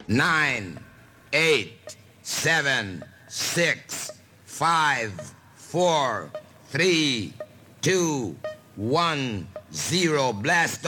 9, 8, 7, 6, 5, 4, 3, 2, 1, 0. Blast